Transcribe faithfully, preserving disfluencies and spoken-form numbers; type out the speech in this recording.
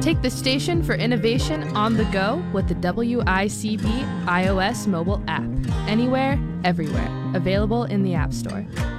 Take the station for innovation on the go with the W I C B iOS mobile app. Anywhere, everywhere. Available in the App Store.